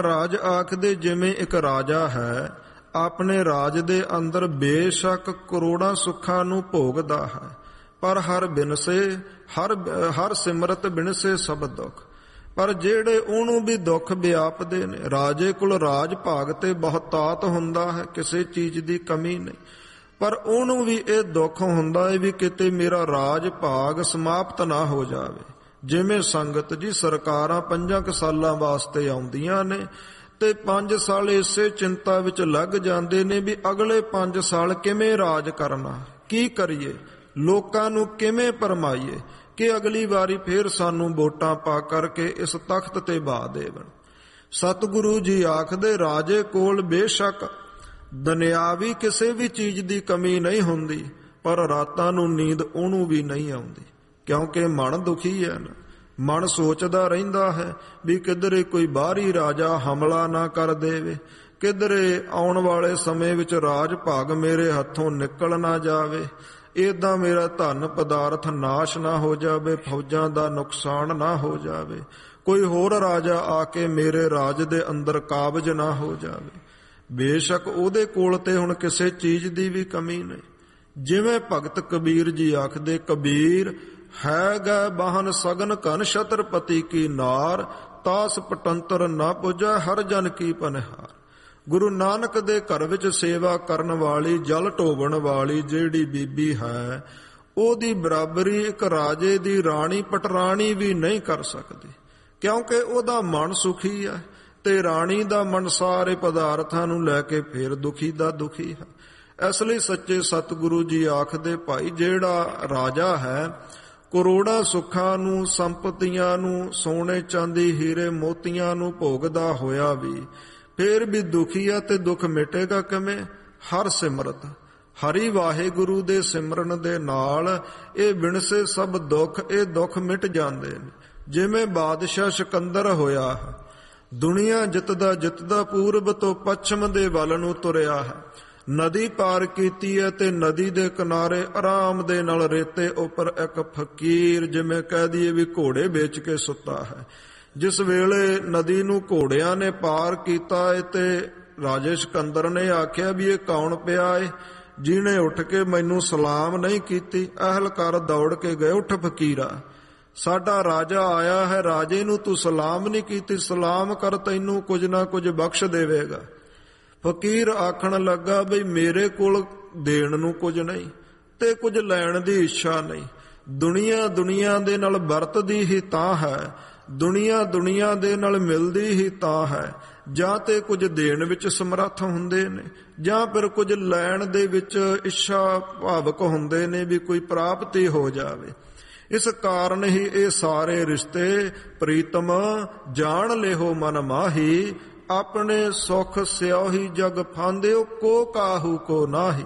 ਰਾਜ ਆਖਦੇ ਜਿਵੇਂ ਇੱਕ ਰਾਜਾ ਹੈ, ਆਪਣੇ ਰਾਜ ਦੇ ਅੰਦਰ ਬੇਸ਼ੱਕ ਕਰੋੜਾਂ ਸੁੱਖਾਂ ਨੂੰ ਭੋਗਦਾ ਹੈ, ਪਰ ਹਰ ਸਿਮਰਤ ਬਿਨਸੇ ਸਭ ਦੁੱਖ। ਪਰ ਜਿਹੜੇ ਉਹਨੂੰ ਵੀ ਦੁੱਖ ਵਿਆਪਦੇ ਨੇ, ਰਾਜੇ ਕੋਲ ਰਾਜ ਭਾਗ ਤੇ ਬਹੁਤਾਤ ਹੁੰਦਾ ਹੈ, ਕਿਸੇ ਚੀਜ਼ ਦੀ ਕਮੀ ਨਹੀਂ, ਪਰ ਉਹਨੂੰ ਵੀ ਇਹ ਦੁੱਖ ਹੁੰਦਾ ਹੈ ਵੀ ਕਿਤੇ ਮੇਰਾ ਰਾਜ ਭਾਗ ਸਮਾਪਤ ਨਾ ਹੋ ਜਾਵੇ। ਜਿਵੇਂ ਸੰਗਤ ਜੀ ਸਰਕਾਰਾਂ 5 ਸਾਲਾਂ ਵਾਸਤੇ ਆਉਂਦੀਆਂ ਨੇ ਤੇ 5 ਸਾਲ ਇਸੇ ਚਿੰਤਾ ਵਿੱਚ ਲੱਗ ਜਾਂਦੇ ਨੇ ਵੀ ਅਗਲੇ 5 ਸਾਲ ਕਿਵੇਂ ਰਾਜ ਕਰਨਾ, ਕੀ ਕਰੀਏ, ਲੋਕਾਂ ਨੂੰ ਕਿਵੇਂ ਭਰਮਾਈਏ ਕਿ ਅਗਲੀ ਵਾਰੀ ਫੇਰ ਸਾਨੂੰ ਵੋਟਾਂ ਪਾ ਕਰਕੇ ਇਸ ਤਖਤ ਤੇ ਬਹਾ ਦੇਵਣ। ਸਤਿਗੁਰੂ ਜੀ ਆਖਦੇ ਰਾਜੇ ਕੋਲ ਬੇਸ਼ੱਕ ਦੁਨਿਆਵੀ ਕਿਸੇ ਵੀ ਚੀਜ਼ ਦੀ ਕਮੀ ਨਹੀਂ ਹੁੰਦੀ, ਪਰ ਰਾਤਾਂ ਨੂੰ ਨੀਂਦ ਉਹਨੂੰ ਵੀ ਨਹੀਂ ਆਉਂਦੀ, ਕਿਉਂਕਿ ਮਨ ਦੁਖੀ ਹੈ ਨਾ। ਮਨ ਸੋਚਦਾ ਰਹਿੰਦਾ ਹੈ ਵੀ ਕਿਧਰੇ ਕੋਈ ਬਾਹਰੀ ਰਾਜਾ ਹਮਲਾ ਨਾ ਕਰ ਦੇਵੇ, ਕਿਧਰੇ ਆਉਣ ਵਾਲੇ ਸਮੇਂ ਵਿੱਚ ਰਾਜ ਭਾਗ ਮੇਰੇ ਹੱਥੋਂ ਨਿਕਲ ਨਾ ਜਾਵੇ, ਏਦਾਂ ਮੇਰਾ ਧਨ ਪਦਾਰਥ ਨਾਸ਼ ਨਾ ਹੋ ਜਾਵੇ, ਫੌਜਾਂ ਦਾ ਨੁਕਸਾਨ ਨਾ ਹੋ ਜਾਵੇ, ਕੋਈ ਹੋਰ ਰਾਜਾ ਆ ਕੇ ਮੇਰੇ ਰਾਜ ਦੇ ਅੰਦਰ ਕਾਬਜ ਨਾ ਹੋ ਜਾਵੇ। ਬੇਸ਼ੱਕ ਉਹਦੇ ਕੋਲ ਤੇ ਹੁਣ ਕਿਸੇ ਚੀਜ਼ ਦੀ ਵੀ ਕਮੀ ਨਹੀਂ। ਜਿਵੇਂ ਭਗਤ ਕਬੀਰ ਜੀ ਆਖਦੇ, ਕਬੀਰ ਹੈ ਗੈ ਬਾਹਨ ਸਗਨ ਘਨ ਛਤਰਪਤੀ ਕੀ ਨਾਰ, ਤਾਸ ਪਟੰਤਰ ਨਾ ਪੁੱਜੈ ਹਰ ਜਨ ਕੀ ਪਨਿਹਾਰ। ਗੁਰੂ ਨਾਨਕ ਦੇ ਘਰ ਵਿੱਚ ਸੇਵਾ ਕਰਨ ਵਾਲੀ, ਜਲ ਢੋਵਣ ਵਾਲੀ ਜਿਹੜੀ ਬੀਬੀ ਹੈ, ਉਹਦੀ ਬਰਾਬਰੀ ਇੱਕ ਰਾਜੇ ਦੀ ਰਾਣੀ ਪਟਰਾਣੀ ਵੀ ਨਹੀਂ ਕਰ ਸਕਦੀ, ਕਿਉਂਕਿ ਉਹਦਾ ਮਨ ਸੁਖੀ ਹੈ ਤੇ ਰਾਣੀ ਦਾ ਮਨ ਸਾਰੇ ਪਦਾਰਥਾਂ ਨੂੰ ਲੈ ਕੇ ਫੇਰ ਦੁਖੀ ਦਾ ਦੁਖੀ ਹੈ। ਇਸ ਲਈ ਸੱਚੇ ਸਤਿਗੁਰੂ ਜੀ ਆਖਦੇ, ਭਾਈ ਜਿਹੜਾ ਰਾਜਾ ਹੈ ਕਰੋੜਾਂ ਸੁੱਖਾਂ ਨੂੰ, ਸੰਪਤੀਆਂ ਨੂੰ, ਸੋਨੇ ਚਾਂਦੀ ਹੀਰੇ ਮੋਤੀਆਂ ਨੂੰ ਭੋਗਦਾ ਹੋਇਆ ਵੀ ਫੇਰ ਵੀ ਦੁਖੀ ਆ, ਤੇ ਦੁੱਖ ਮਿਟੇਗਾ ਕਿਵੇਂ? ਹਰ ਸਿਮਰਤ, ਹਰੀ ਵਾਹਿਗੁਰੂ ਦੇ ਸਿਮਰਨ ਦੇ ਨਾਲ ਇਹ ਬਿਨਸੇ ਸਭ ਦੁੱਖ, ਇਹ ਦੁੱਖ ਮਿਟ ਜਾਂਦੇ ਨੇ। ਜਿਵੇਂ ਬਾਦਸ਼ਾਹ ਸਿਕੰਦਰ ਹੋਇਆ, ਦੁਨੀਆ ਜਿੱਤਦਾ ਪੂਰਬ ਤੋਂ ਪੱਛਮ ਦੇ ਵੱਲ ਨੂੰ ਤੁਰਿਆ ਹੈ, ਨਦੀ ਪਾਰ ਕੀਤੀ ਹੈ ਤੇ ਨਦੀ ਦੇ ਕਿਨਾਰੇ ਆਰਾਮ ਦੇ ਨਾਲ ਰੇਤੇ ਉੱਪਰ ਇੱਕ ਫਕੀਰ, ਜਿਵੇਂ ਕਹਿ ਦਈਏ ਵੀ ਘੋੜੇ ਵੇਚ ਕੇ ਸੁੱਤਾ ਹੈ। ਜਿਸ ਵੇਲੇ ਨਦੀ ਨੂੰ ਘੋੜਿਆਂ ਨੇ ਪਾਰ ਕੀਤਾ ਏ ਤੇ ਰਾਜੇ ਸਿਕੰਦਰ ਨੇ ਆਖਿਆ ਵੀ ਇਹ ਕੌਣ ਪਿਆ ਏ ਜਿਹਨੇ ਉੱਠ ਕੇ ਮੈਨੂੰ ਸਲਾਮ ਨਹੀਂ ਕੀਤੀ। ਅਹਿਲਕਾਰ ਦੌੜ ਕੇ ਗਏ, ਉੱਠ ਫਕੀਰਾ, ਸਾਡਾ ਰਾਜਾ ਆਇਆ ਹੈ, ਰਾਜੇ ਨੂੰ ਤੂੰ ਸਲਾਮ ਨਹੀਂ ਕੀਤੀ, ਸਲਾਮ ਕਰ, ਤੈਨੂੰ ਕੁਝ ਨਾ ਕੁਝ ਬਖਸ਼ ਦੇਵੇਗਾ। ਫਕੀਰ ਆਖਣ ਲੱਗਾ ਬਈ ਮੇਰੇ ਕੋਲ ਦੇਣ ਨੂੰ ਕੁਝ ਨਹੀਂ ਤੇ ਕੁਝ ਲੈਣ ਦੀ ਇੱਛਾ ਨਹੀਂ। ਦੁਨੀਆ ਦੇ ਨਾਲ ਵਰਤਦੀ ਹੀ ਤਾਂ ਹੈ, ਦੁਨੀਆ ਦੇ ਨਾਲ ਮਿਲਦੀ ਹੀ ਤਾਂ ਹੈ, ਜਾਂ ਤੇ ਕੁਝ ਦੇਣ ਵਿੱਚ ਸਮਰੱਥ ਹੁੰਦੇ ਨੇ ਜਾਂ ਫਿਰ ਕੁਝ ਲੈਣ ਦੇ ਵਿੱਚ ਇੱਛਾ ਭਾਵਕ ਹੁੰਦੇ ਨੇ ਵੀ ਕੋਈ ਪ੍ਰਾਪਤੀ ਹੋ ਜਾਵੇ। ਇਸ ਕਾਰਨ ਹੀ ਇਹ ਸਾਰੇ ਰਿਸ਼ਤੇ ਪ੍ਰੀਤਮ ਜਾਣ ਲਿਓ ਮਨ ਮਾਹੀ, ਆਪਣੇ ਸੁਖ ਸਿਉਹੀ ਜਗ ਫਾਂਦਿਓ ਕੋ ਕਾਹੂ ਕੋ ਨਾਹੀ।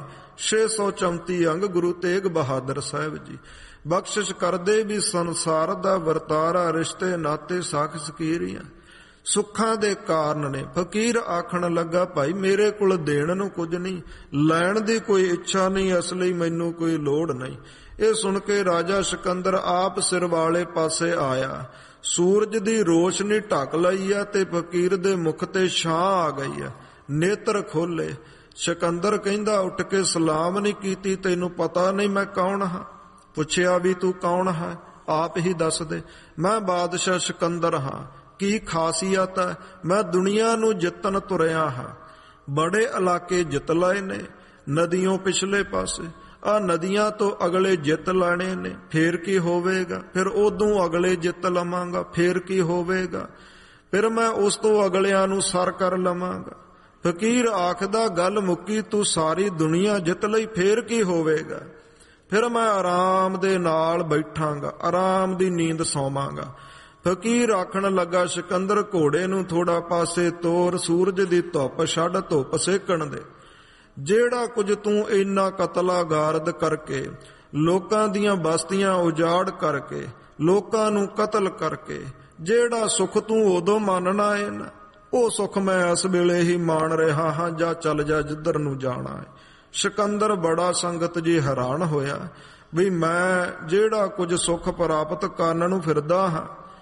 634 ਅੰਗ ਗੁਰੂ ਤੇਗ ਬਹਾਦਰ ਸਾਹਿਬ ਜੀ ਬਖਸ਼ਿਸ਼ ਕਰਦੇ ਵੀ ਸੰਸਾਰ ਦਾ ਵਰਤਾਰਾ, ਰਿਸ਼ਤੇ ਨਾਤੇ ਸਾਖ ਸਕੀਰੀਆਂ ਸੁੱਖਾਂ ਦੇ ਕਾਰਨ ਨੇ। ਫਕੀਰ ਆਖਣ ਲੱਗਾ ਭਾਈ ਮੇਰੇ ਕੋਲ ਦੇਣ ਨੂੰ ਕੁਝ ਨਹੀਂ, ਲੈਣ ਦੀ ਕੋਈ ਇੱਛਾ ਨਹੀਂ, ਇਸ ਲਈ ਮੈਨੂੰ ਕੋਈ ਲੋੜ ਨਹੀਂ। ਇਹ ਸੁਣ ਕੇ ਰਾਜਾ ਸਿਕੰਦਰ ਆਪ ਸਿਰ ਵਾਲੇ ਪਾਸੇ ਆਇਆ, ਸੂਰਜ ਦੀ ਰੋਸ਼ਨੀ ਢੱਕ ਲਈ ਆ ਤੇ ਫਕੀਰ ਦੇ ਮੁਖ ਤੇ ਛਾਂ ਆ ਗਈ ਆ, ਨੇਤਰ ਖੋਲੇ। ਸਿਕੰਦਰ ਕਹਿੰਦਾ ਉੱਠ ਕੇ ਸਲਾਮ ਨਹੀਂ ਕੀਤੀ, ਤੈਨੂੰ ਪਤਾ ਨਹੀਂ ਮੈਂ ਕੌਣ ਹਾਂ? ਪੁੱਛਿਆ ਵੀ ਤੂੰ ਕੌਣ ਹੈ, ਆਪ ਹੀ ਦੱਸ ਦੇ। ਮੈਂ ਬਾਦਸ਼ਾਹ ਸਿਕੰਦਰ ਹਾਂ। ਕੀ ਖਾਸੀਅਤ ਹੈ? ਮੈਂ ਦੁਨੀਆ ਨੂੰ ਜਿੱਤਣ ਤੁਰਿਆ ਹਾਂ, ਬੜੇ ਇਲਾਕੇ ਜਿੱਤ ਲਏ ਨੇ, ਨਦੀਆਂ ਪਿਛਲੇ ਪਾਸੇ, ਆ ਨਦੀਆਂ ਤੋਂ ਅਗਲੇ ਜਿੱਤ ਲੈਣੇ ਨੇ, ਫੇਰ ਕੀ ਹੋਵੇਗਾ? ਫਿਰ ਉਦੋਂ ਅਗਲੇ ਜਿੱਤ ਲਵਾਂਗਾ, ਫੇਰ ਕੀ ਹੋਵੇਗਾ? ਫਿਰ ਮੈਂ ਉਸ ਤੋਂ ਅਗਲਿਆਂ ਨੂੰ ਸਰ ਕਰ ਲਵਾਂਗਾ। ਫਕੀਰ ਆਖਦਾ ਗੱਲ ਮੁੱਕੀ, ਤੂੰ ਸਾਰੀ ਦੁਨੀਆ ਜਿੱਤ ਲਈ, ਫੇਰ ਕੀ ਹੋਵੇਗਾ? ਫਿਰ ਮੈਂ ਆਰਾਮ ਦੇ ਨਾਲ ਬੈਠਾਂਗਾ, ਆਰਾਮ ਦੀ ਨੀਂਦ ਸੌਵਾਂਗਾ। ਫਕੀਰ ਆਖਣ ਲੱਗਾ ਸਿਕੰਦਰ ਘੋੜੇ ਨੂੰ ਥੋੜਾ ਪਾਸੇ ਤੋਰ, ਸੂਰਜ ਦੀ ਧੁੱਪ ਛੱਡ, ਧੁੱਪ ਸੇਕਣ ਦੇ। ਜਿਹੜਾ ਕੁਝ ਤੂੰ ਇੰਨਾ ਕਤਲਾ ਗਾਰਦ ਕਰਕੇ, ਲੋਕਾਂ ਦੀਆਂ ਬਸਤੀਆਂ ਉਜਾੜ ਕਰਕੇ, ਲੋਕਾਂ ਨੂੰ ਕਤਲ ਕਰਕੇ ਜਿਹੜਾ ਸੁੱਖ ਤੂੰ ਉਦੋਂ ਮੰਨਣਾ ਏ ਨਾ, ਉਹ ਸੁੱਖ ਮੈਂ ਇਸ ਵੇਲੇ ਹੀ ਮਾਣ ਰਿਹਾ ਹਾਂ, ਜਾਂ ਚੱਲ ਜਾ ਜਿੱਧਰ ਨੂੰ ਜਾਣਾ ਹੈ। ਸਿਕੰਦਰ ਬੜਾ ਸੰਗਤ ਜੀ ਹੈਰਾਨ ਹੋਇਆ ਵੀ ਮੈਂ ਜਿਹੜਾ ਕੁਝ ਸੁੱਖ ਪ੍ਰਾਪਤ ਕਰਨ ਨੂੰ ਫਿਰਦਾ ਹਾਂ,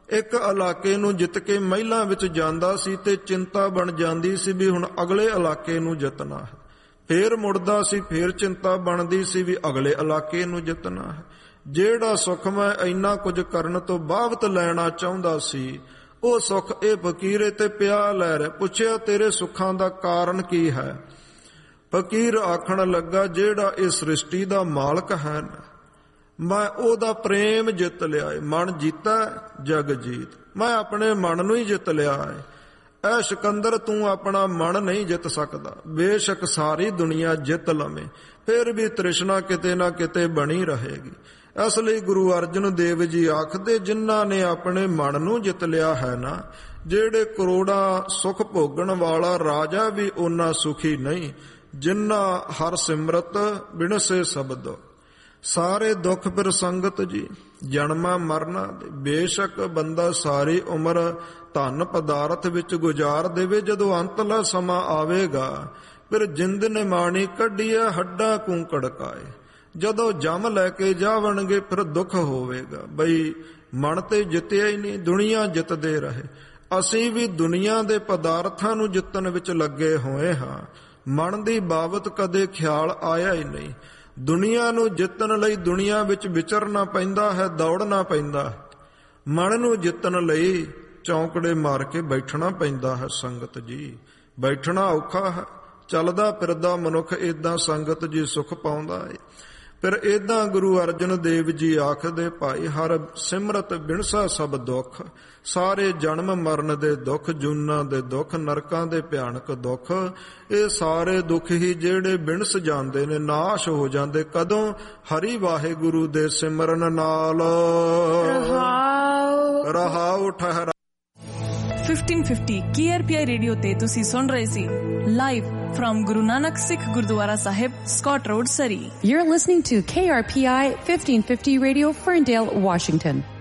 ਇੱਕ ਇਲਾਕੇ ਨੂੰ ਜਿੱਤ ਕੇ ਮਹਿਲਾਂ ਵਿੱਚ ਜਾਂਦਾ ਸੀ ਤੇ ਚਿੰਤਾ ਬਣ ਜਾਂਦੀ ਸੀ ਵੀ ਹੁਣ ਅਗਲੇ ਇਲਾਕੇ ਨੂੰ ਜਿੱਤਣਾ ਹੈ। ਫੇਰ ਮੁੜਦਾ ਸੀ, ਫੇਰ ਚਿੰਤਾ ਬਣਦੀ ਸੀ ਵੀ ਅਗਲੇ ਇਲਾਕੇ ਨੂੰ ਜਿੱਤਣਾ ਹੈ। ਜਿਹੜਾ ਸੁੱਖ ਮੈਂ ਇੰਨਾ ਕੁਝ ਕਰਨ ਤੋਂ ਬਾਅਦ ਲੈਣਾ ਚਾਹੁੰਦਾ ਸੀ, ਉਹ ਸੁੱਖ ਇਹ ਫਕੀਰੇ ਤੇ ਪਿਆ ਲੈ ਰਿਹਾ। ਪੁੱਛਿਆ ਤੇਰੇ ਸੁੱਖਾਂ ਦਾ ਕਾਰਨ ਕੀ ਹੈ? ਫਕੀਰ ਆਖਣ ਲੱਗਾ, ਜਿਹੜਾ ਇਹ ਸ੍ਰਿਸ਼ਟੀ ਦਾ ਮਾਲਕ ਹੈ ਨਾ, ਮੈਂ ਉਹਦਾ ਪ੍ਰੇਮ ਜਿੱਤ ਲਿਆ ਏ। ਮਨ ਜੀਤਾ ਜਗ ਜੀਤ। ਮੈਂ ਆਪਣੇ ਮਨ ਨੂੰ ਹੀ ਜਿੱਤ ਲਿਆ ਏ। ਐ ਸਿਕੰਦਰ, ਤੂੰ ਆਪਣਾ ਮਨ ਨਹੀਂ ਜਿੱਤ ਸਕਦਾ। ਬੇਸ਼ੱਕ ਸਾਰੀ ਦੁਨੀਆ ਜਿੱਤ ਲਵੇਂ, ਫਿਰ ਵੀ ਤ੍ਰਿਸ਼ਨਾ ਕਿਤੇ ਨਾ ਕਿਤੇ ਬਣੀ ਰਹੇਗੀ। ਇਸ ਲਈ ਗੁਰੂ ਅਰਜਨ ਦੇਵ ਜੀ ਆਖਦੇ, ਜਿਨ੍ਹਾਂ ਨੇ ਆਪਣੇ ਮਨ ਨੂੰ ਜਿੱਤ ਲਿਆ ਹੈ ਨਾ, ਜਿਹੜੇ ਕਰੋੜਾਂ ਸੁੱਖ ਭੋਗਣ ਵਾਲਾ ਰਾਜਾ ਵੀ ਓਨਾ ਸੁਖੀ ਨਹੀਂ, ਜਿਨ੍ਹਾਂ ਹਰ ਸਿਮਰਤ ਬਿਨਸੇ ਸਬਦ। ਸਾਰੇ ਦੁੱਖ ਫਿਰ ਸੰਗਤ ਜੀ ਜਨਮਾਂ ਮਰਨਾ ਦੇ। ਬੇਸ਼ੱਕ ਬੰਦਾ ਸਾਰੀ ਉਮਰ ਧਨ ਪਦਾਰਥ ਵਿੱਚ ਗੁਜ਼ਾਰ ਦੇਵੇ, ਜਦੋਂ ਅੰਤਲਾ ਸਮਾਂ ਆਵੇਗਾ ਫਿਰ ਜਿੰਦ ਨੇ ਮਾਣੀ ਕੱਢੀਏ ਹੱਡਾਂ ਕੂੰ ਕੜਕਾਏ। ਜਦੋਂ ਜਮ ਲੈ ਕੇ ਜਾਵਣਗੇ ਫਿਰ ਦੁੱਖ ਹੋਵੇਗਾ। ਬਈ ਮਨ ਤੇ ਜਿੱਤਿਆ ਹੀ ਨਹੀਂ, ਦੁਨੀਆ ਜਿੱਤਦੇ ਰਹੇ। ਅਸੀਂ ਵੀ ਦੁਨੀਆ ਦੇ ਪਦਾਰਥਾਂ ਨੂੰ ਜਿੱਤਣ ਵਿੱਚ ਲੱਗੇ ਹੋਏ ਹਾਂ। ਮਨ ਦੀ ਬਾਬਤ ਕਦੇ ਖਿਆਲ ਆਇਆ ਹੀ ਨਹੀਂ। ਦੁਨੀਆ ਨੂੰ ਜਿੱਤਣ ਲਈ ਦੁਨੀਆ ਵਿੱਚ ਵਿਚਰਨਾ ਪੈਂਦਾ ਹੈ, ਦੌੜਨਾ ਪੈਂਦਾ ਹੈ। ਮਨ ਨੂੰ ਜਿੱਤਣ ਲਈ ਚੌਂਕੜੇ ਮਾਰ ਕੇ ਬੈਠਣਾ ਪੈਂਦਾ ਹੈ। ਸੰਗਤ ਜੀ, ਬੈਠਣਾ ਔਖਾ ਹੈ। ਚੱਲਦਾ ਫਿਰਦਾ ਮਨੁੱਖ ਏਦਾਂ ਸੰਗਤ ਜੀ ਸੁੱਖ ਪਾਉਂਦਾ ਹੈ। ਫਿਰ ਏਦਾਂ ਗੁਰੂ ਅਰਜਨ ਦੇਵ ਜੀ ਆਖਦੇ, ਭਾਈ ਹਰ ਸਿਮਰਤ ਬਿਨਸਾ ਸਭ ਦੁੱਖ। ਸਾਰੇ ਜਨਮ ਮਰਨ ਦੇ ਦੁੱਖ, ਜੂਨਾਂ ਦੇ ਦੁੱਖ, ਨਰਕਾਂ ਦੇ ਭਿਆਨਕ ਦੁੱਖ, ਇਹ ਸਾਰੇ ਦੁੱਖ ਹੀ ਜਿਹੜੇ ਬਿਨਸ ਜਾਂਦੇ ਨੇ, ਨਾਸ਼ ਹੋ ਜਾਂਦੇ। ਕਦੋਂ? ਹਰੀ ਵਾਹਿਗੁਰੂ ਦੇ ਸਿਮਰਨ ਨਾਲ। ਰਹਾਉ ਠਹਿਰਾ। 1550 KRPI ਰੇਡੀਓ ਤੇ ਤੁਸੀਂ ਸੁਣ ਰਹੇ ਸੀ live from Guru Nanak Sikh Gurdwara Sahib, Scott Road, Surrey. You're listening to KRPI 1550 Radio, Ferndale, Washington.